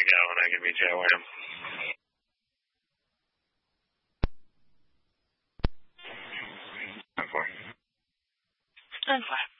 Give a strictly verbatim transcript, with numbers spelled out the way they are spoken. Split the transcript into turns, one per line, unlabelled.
go, and I can meet you where I am. ten four. ten four.